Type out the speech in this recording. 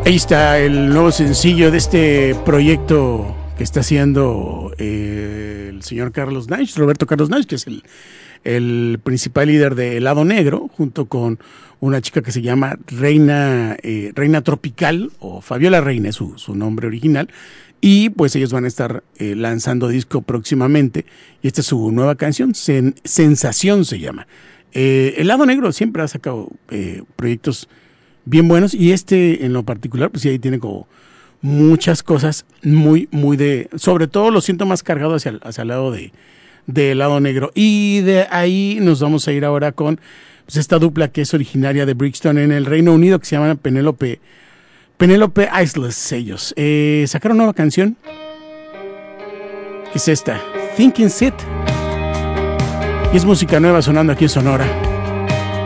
Ahí está el nuevo sencillo de este proyecto que está haciendo el señor Carlos Naix, Roberto Carlos Naix, que es el principal líder de Lado Negro, junto con una chica que se llama Reina Tropical, o Fabiola Reina es su nombre original, y pues ellos van a estar lanzando disco próximamente, y esta es su nueva canción, Sensación se llama. El Lado Negro siempre ha sacado proyectos bien buenos, y este en lo particular, pues sí, ahí tiene como muchas cosas muy de, sobre todo lo siento más cargado hacia el lado de Lado Negro, y de ahí nos vamos a ir ahora con pues esta dupla que es originaria de Brixton en el Reino Unido, que se llama Penelope Isles. Ellos sacaron una nueva canción, que es esta, Thinking Sit, y es música nueva sonando aquí en Sonora.